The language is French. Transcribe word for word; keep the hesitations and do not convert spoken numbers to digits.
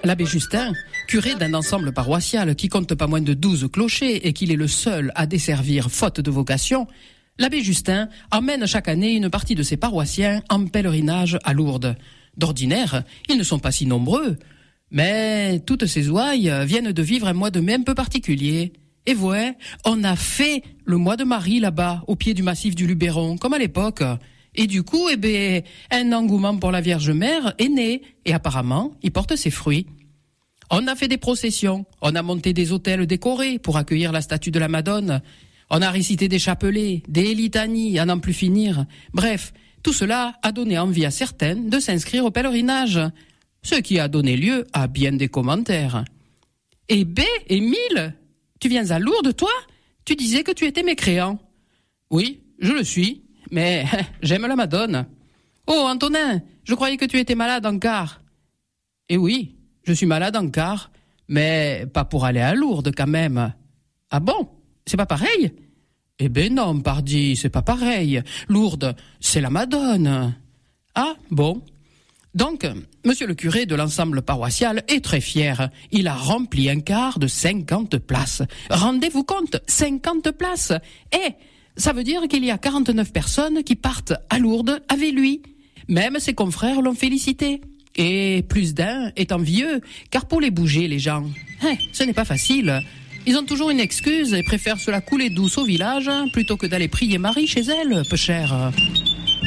L'abbé Justin, curé d'un ensemble paroissial qui compte pas moins de douze clochers et qu'il est le seul à desservir faute de vocation, l'abbé Justin emmène chaque année une partie de ses paroissiens en pèlerinage à Lourdes. D'ordinaire, ils ne sont pas si nombreux, mais toutes ces ouailles viennent de vivre un mois de mai un peu particulier. Et ouais, on a fait le mois de Marie là-bas, au pied du massif du Luberon, comme à l'époque. Et du coup, eh ben, un engouement pour la Vierge Mère est né, et apparemment, il porte ses fruits. On a fait des processions, on a monté des autels décorés pour accueillir la statue de la Madone, on a récité des chapelets, des litanies, à n'en plus finir. Bref, tout cela a donné envie à certaines de s'inscrire au pèlerinage, ce qui a donné lieu à bien des commentaires. Eh ben, Émile, tu viens à Lourdes, toi ? Tu disais que tu étais mécréant. Oui, je le suis. Mais j'aime la Madone. Oh, Antonin, je croyais que tu étais malade encore. Eh oui, je suis malade encore, mais pas pour aller à Lourdes quand même. Ah bon ? C'est pas pareil ? Eh ben non, pardi, c'est pas pareil. Lourdes, c'est la Madone. Ah bon ? Donc, monsieur le curé de l'ensemble paroissial est très fier. Il a rempli un quart de cinquante places. Rendez-vous compte, cinquante places. Eh, ça veut dire qu'il y a quarante-neuf personnes qui partent à Lourdes avec lui. Même ses confrères l'ont félicité. Et plus d'un est envieux, car pour les bouger, les gens, hein, ce n'est pas facile. Ils ont toujours une excuse et préfèrent se la couler douce au village plutôt que d'aller prier Marie chez elle, peu cher.